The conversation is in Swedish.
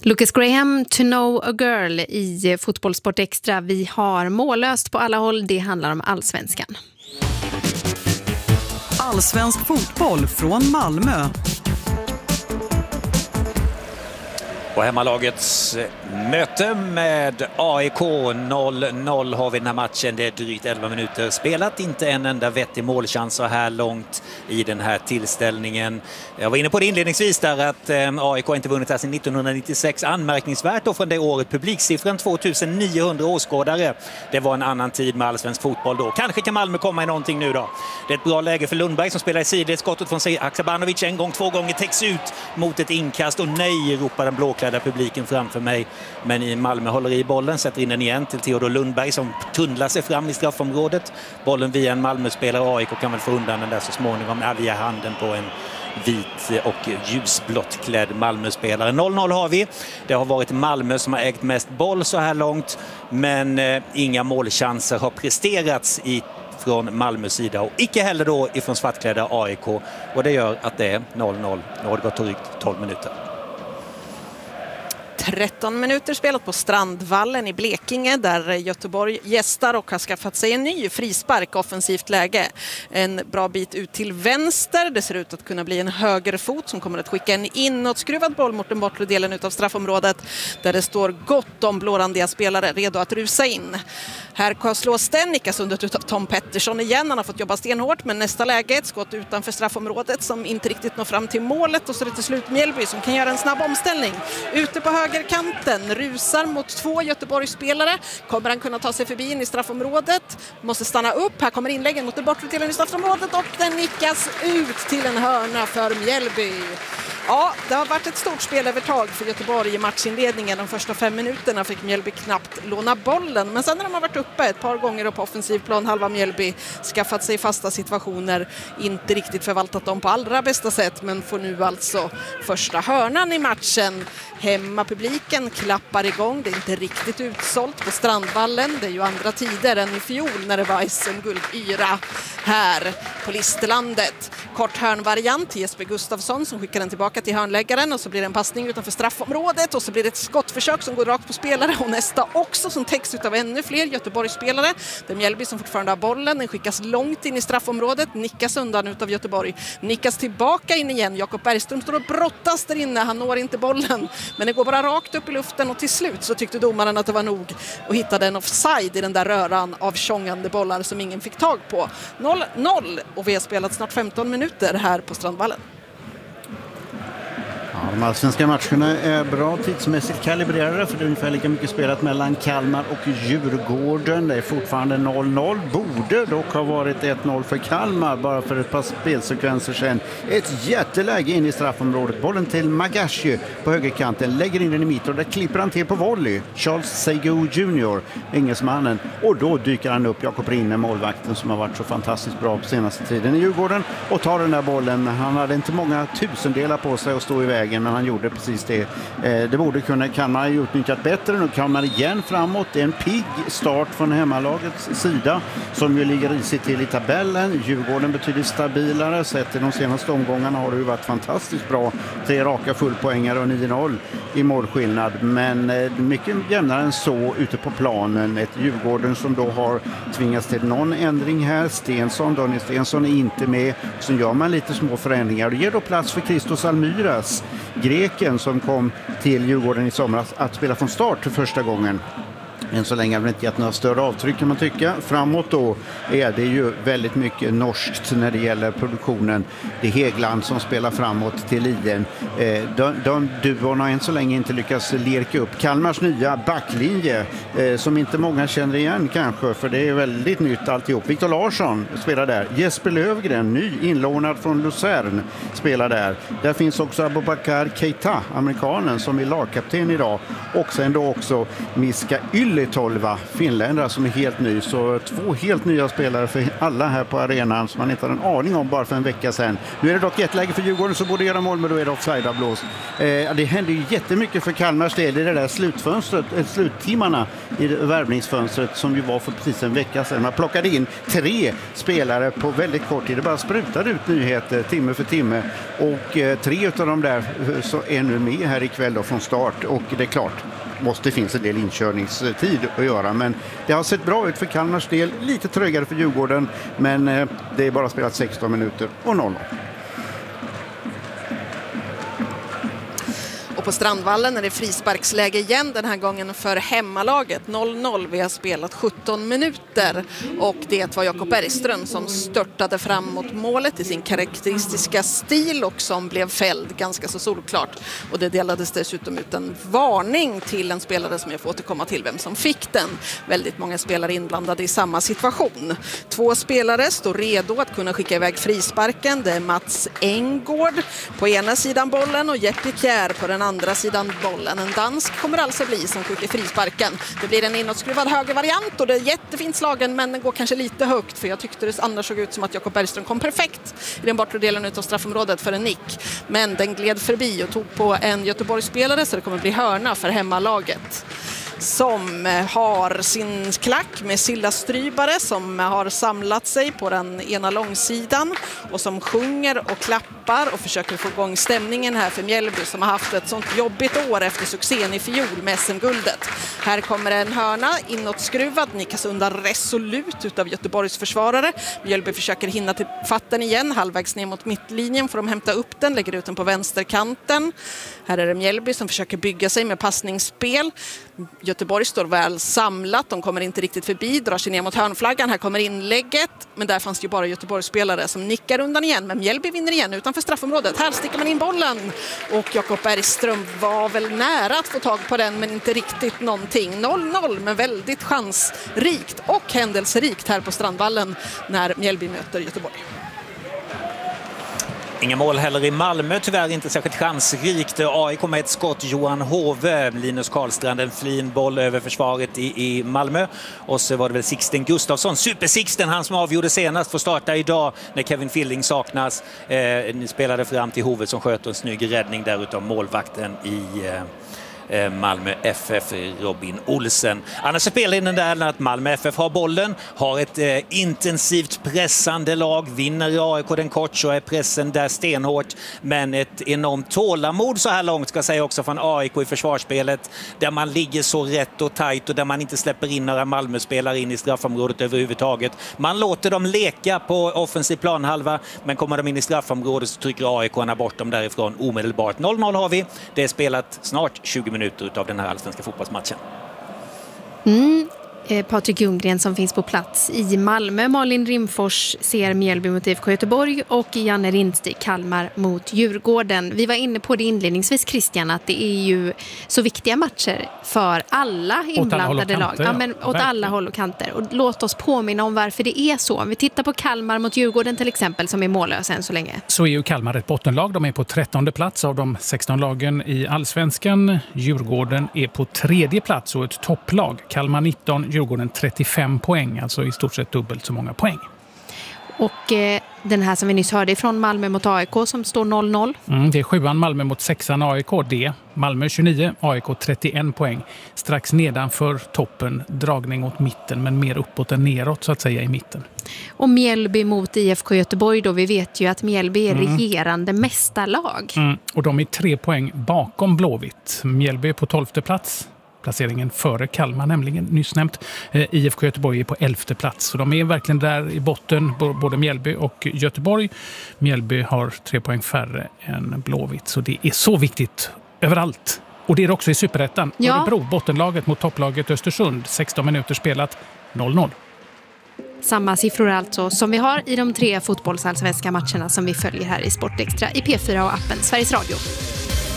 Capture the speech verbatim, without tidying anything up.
Lucas Graham, To Know a Girl i Fotbollssport Extra. Vi har mållöst på alla håll. Det handlar om allsvenskan. Allsvensk fotboll från Malmö. Och hemmalagets möte med A I K noll noll har vi den här matchen. Det är drygt elva minuter spelat. Inte en enda vettig målchans så här långt i den här tillställningen. Jag var inne på det inledningsvis där att A I K inte vunnit här sedan nittonhundranittiosex. Anmärkningsvärt då från det året. Publiksiffran tvåtusenniohundra åskådare. Det var en annan tid med allsvensk fotboll då. Kanske kan Malmö komma i någonting nu då. Det är ett bra läge för Lundberg som spelar i sidled. Skottet från Haksabanovic en gång, två gånger täcks ut mot ett inkast. Och nej, ropar den blåklädda publiken framför mig. Men i Malmö håller i bollen, sätter in den igen till Theodor Lundberg som tunnlar sig fram i straffområdet. Bollen via en Malmö-spelare. A I K kan väl få undan den där så småningom via handen på en vit och ljusblått klädd Malmö-spelare. noll noll har vi. Det har varit Malmö som har ägt mest boll så här långt. Men eh, inga målchanser har presterats i från Malmös sida och icke heller då ifrån svartklädda A I K. Och det gör att det är noll noll. Nu har det gått drygt tolv minuter. tretton minuter spelat på Strandvallen i Blekinge där Göteborg gästar och har skaffat sig en ny frispark offensivt läge. En bra bit ut till vänster. Det ser ut att kunna bli en högerfot som kommer att skicka en inåtskruvad boll mot den bortre delen utav straffområdet där det står gott om blårandiga spelare redo att rusa in. Här slås den, nickas under utav Tom Pettersson igen. Han har fått jobba stenhårt men nästa läge ett skott utanför straffområdet som inte riktigt når fram till målet och så är det till slut Mjällby som kan göra en snabb omställning. Ute på höger kanten rusar mot två Göteborgsspelare. Kommer han kunna ta sig förbi in i straffområdet? Måste stanna upp. Här kommer inläggen mot den bortre delen i straffområdet och den nickas ut till en hörna för Mjällby. Ja, det har varit ett stort spelövertag för Göteborg i matchinledningen. De första fem minuterna fick Mjällby knappt låna bollen. Men sen när de har varit uppe ett par gånger och på offensivplan halva Mjällby skaffat sig fasta situationer. Inte riktigt förvaltat dem på allra bästa sätt men får nu alltså första hörnan i matchen. Hemmapubliken klappar igång. Det är inte riktigt utsålt på Strandvallen. Det är ju andra tider än i fjol när det var S M-guldyra här på Listerlandet. Kort hörnvariant till Jesper Gustafsson som skickar den tillbaka till hörnläggaren och så blir det en passning utanför straffområdet och så blir det ett skottförsök som går rakt på spelare och nästa också som täcks utav ännu fler Göteborgsspelare. Det är Mjällby som fortfarande har bollen. Den skickas långt in i straffområdet, nickas undan utav Göteborg. Nickas tillbaka in igen. Jakob Bergström står och brottas där inne. Han når inte bollen. Men det går bara rakt upp i luften och till slut så tyckte domaren att det var nog och hittade en offside i den där röran av tjongande bollar som ingen fick tag på. noll noll och vi har spelat snart femton minuter här på Strandvallen. Ja, de allsvenska matcherna är bra tidsmässigt kalibrerade för det är ungefär lika mycket spelat mellan Kalmar och Djurgården. Det är fortfarande noll noll. Borde dock ha varit ett noll för Kalmar bara för ett par spelsekvenser sedan. Ett jätteläge in i straffområdet. Bollen till Magashi på högerkanten. Lägger in den i mitten och där klipper han till på volley. Charles Seigo junior, engelsmannen. Och då dyker han upp, Jakob Rinne, målvakten som har varit så fantastiskt bra på senaste tiden i Djurgården. Och tar den där bollen. Han hade inte många tusendelar på sig att stå i vägen. Men han gjorde precis det. Eh, det borde kunna Kalmar ha utnyttjat bättre. Nu kan man igen framåt. Det är en pigg start från hemmalagets sida som ju ligger risigt till i tabellen. Djurgården betyder stabilare. Sett i de senaste omgångarna har det ju varit fantastiskt bra. Tre raka fullpoängare och nio noll i målskillnad. Men eh, mycket jämnare än så ute på planen. Ett Djurgården som då har tvingats till någon ändring här. Stensson, Daniel Stensson är inte med. Så gör man lite små förändringar. Det ger då plats för Christos Almyras, greken som kom till Djurgården i somras att spela från start för första gången. Än så länge har vi inte gett några större avtryck kan man tycka. Framåt då är det ju väldigt mycket norskt när det gäller produktionen. Det är Hegland som spelar framåt till Liden. Eh, de, de duon har än så länge inte lyckats lirka upp Kalmars nya backlinje eh, som inte många känner igen kanske för det är väldigt nytt alltihop. Viktor Larsson spelar där. Jesper Lövgren, ny inlånad från Luzern, spelar där. Där finns också Abubakar Keita, amerikanen som är lagkapten idag. Och sen då också Miska Yl Yli-Tolva, finländare som är helt ny. Så två helt nya spelare för alla här på arenan som man inte hade en aning om bara för en vecka sedan. Nu är det dock ett läge för Djurgården så borde göra mål, men då är det offside-avblås. Eh, det händer ju jättemycket för Kalmars del i det där slutfönstret, eh, sluttimmarna i värvningsfönstret som ju var för precis en vecka sedan. Man plockade in tre spelare på väldigt kort tid. Det bara sprutade ut nyheter timme för timme. Och eh, tre av dem där eh, så är nu med här ikväll då från start. Och det är klart, måste finnas en del inkörningstid att göra. Men det har sett bra ut för Kalmars del. Lite trögare för Djurgården. Men eh, det är bara spelat sexton minuter och noll noll. Och på Strandvallen är det frisparksläge igen den här gången för hemmalaget. noll noll, vi har spelat sjutton minuter och det var Jakob Bergström som störtade fram mot målet i sin karaktäristiska stil och som blev fälld ganska så solklart. Och det delades dessutom ut en varning till en spelare som jag får återkomma till vem som fick den. Väldigt många spelare inblandade i samma situation. Två spelare står redo att kunna skicka iväg frisparken. Det är Mats Engård på ena sidan bollen och Jeppe Kjär på den andra sidan bollen. En dansk kommer alltså bli som skickar frisparken. Det blir en inåtskruvad högervariant och det är jättefint slagen, men den går kanske lite högt, för jag tyckte det annars såg ut som att Jakob Bergström kom perfekt i den bortre delen av straffområdet för en nick. Men den gled förbi och tog på en Göteborgsspelare, så det kommer bli hörna för hemmalaget. Som har sin klack med Silla Strybare som har samlat sig på den ena långsidan och som sjunger och klappar och försöker få igång stämningen här för Mjällby som har haft ett sånt jobbigt år efter succén i fjol med S M-guldet. Här kommer en hörna inåtskruvad, nickas undan resolut utav Göteborgs försvarare. Mjällby försöker hinna till fatten igen, halvvägs ner mot mittlinjen får de hämta upp den, lägger ut den på vänsterkanten. Här är det Mjällby som försöker bygga sig med passningsspel. Göteborg står väl samlat, de kommer inte riktigt förbi, drar sig ner mot hörnflaggan, här kommer inlägget, men där fanns ju bara Göteborgsspelare som nickar undan igen, men Mjällby vinner igen utanför straffområdet. Här sticker man in bollen och Jakob Bergström var väl nära att få tag på den, men inte riktigt någonting. noll noll, men väldigt chansrikt och händelserikt här på Strandvallen när Mjällby möter Göteborg. Inga mål heller i Malmö, tyvärr inte särskilt chansrikt. A I K med ett skott, Johan Hove, Linus Karlstrand, en fin boll över försvaret i, i Malmö. Och så var det väl Sixten Gustafsson, Super-Sixten, han som avgjorde senast, får starta idag när Kevin Filling saknas. Eh, ni spelade fram till Hove som sköt en snygg räddning där utav målvakten i... Eh, Malmö F F, Robin Olsen. Annars spelar in den där att Malmö F F har bollen, har ett eh, intensivt pressande lag, vinner A I K den kort så är pressen där stenhårt, men ett enormt tålamod så här långt ska jag säga också från A I K i försvarsspelet, där man ligger så rätt och tajt och där man inte släpper in några Malmö-spelare in i straffområdet överhuvudtaget. Man låter dem leka på offensiv planhalva, men kommer de in i straffområdet så trycker A I K-arna bort dem därifrån omedelbart. noll noll har vi, det är spelat snart tjugo minuter av den här allsvenska fotbollsmatchen. Mm. Eh, Patrik Ljunggren som finns på plats i Malmö. Malin Rimfors ser Mjällby mot I F K Göteborg och Janne Rindstig Kalmar mot Djurgården. Vi var inne på det inledningsvis, Christian, att det är ju så viktiga matcher för alla inblandade lag. Ja, men åt verkligen. Alla håll och kanter. Och låt oss påminna om varför det är så. Om vi tittar på Kalmar mot Djurgården till exempel, som är mållösa än så länge. Så är ju Kalmar ett bottenlag. De är på trettonde plats av de sexton lagen i allsvenskan. Djurgården är på tredje plats och ett topplag. Kalmar nitton, Djurgården trettiofem poäng, alltså i stort sett dubbelt så många poäng. Och eh, den här som vi nyss hörde från Malmö mot A I K som står noll noll. Mm, det är sjuan Malmö mot sexan A I K. Det Malmö tjugonio, A I K trettioen poäng. Strax nedanför toppen, dragning åt mitten, men mer uppåt än neråt så att säga i mitten. Och Mjällby mot I F K Göteborg då, vi vet ju att Mjällby är mm. regerande mästarlag. Mm, och de är tre poäng bakom Blåvitt. Mjällby är på tolfte plats. Placeringen före Kalmar nämligen, nyss nämnt. I F K Göteborg är på elfte plats. Så de är verkligen där i botten, både Mjällby och Göteborg. Mjällby har tre poäng färre än Blåvitt. Så det är så viktigt överallt. Och det är också i Superettan. Ja. Örebro, bottenlaget mot topplaget Östersund. sexton minuter spelat, noll noll. Samma siffror alltså som vi har i de tre fotbollsallsvenska matcherna som vi följer här i Sportextra i P fyra och appen Sveriges Radio.